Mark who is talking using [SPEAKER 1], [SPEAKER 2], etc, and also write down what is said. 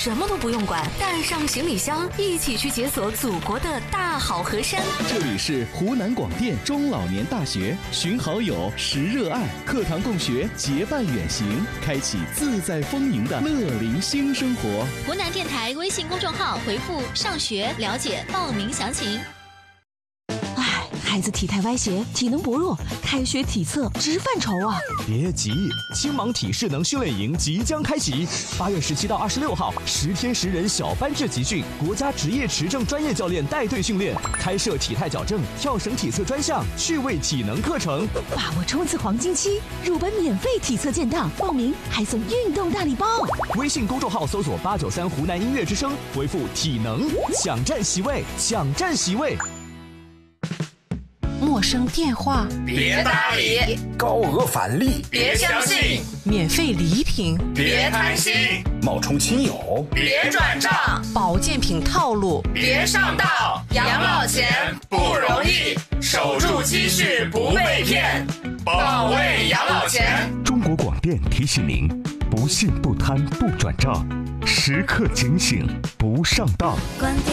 [SPEAKER 1] 什么都不用管，带上行李箱，一起去解锁祖国的大好河山。
[SPEAKER 2] 这里是湖南广电中老年大学，寻好友，识热爱，课堂共学，结伴远行，开启自在丰盈的乐龄新生活。
[SPEAKER 3] 湖南电台微信公众号回复“上学”了解报名详情。
[SPEAKER 4] 孩子体态歪斜，体能薄弱，开学体测直犯愁啊！
[SPEAKER 5] 别急，青芒体适能训练营即将开启，8月17到26号，10天10人小班制集训，国家职业持证专业教练带队训练，开设体态矫正、跳绳体测专项、趣味体能课程。
[SPEAKER 4] 把握冲刺黄金期，入本免费体测建档，报名还送运动大礼包。
[SPEAKER 5] 微信公众号搜索893湖南音乐之声，回复体能，抢占席位，抢占席位。
[SPEAKER 6] 陌生电话
[SPEAKER 7] 别搭理，
[SPEAKER 8] 高额返利
[SPEAKER 7] 别相信，
[SPEAKER 6] 免费礼品
[SPEAKER 7] 别贪心，
[SPEAKER 8] 冒充亲友
[SPEAKER 7] 别转账，
[SPEAKER 6] 保健品套路
[SPEAKER 7] 别上当。养老钱不容易，守住积蓄不被骗，保卫养老钱。
[SPEAKER 9] 中国广电提醒您：不信不贪不转账，时刻警醒不上当。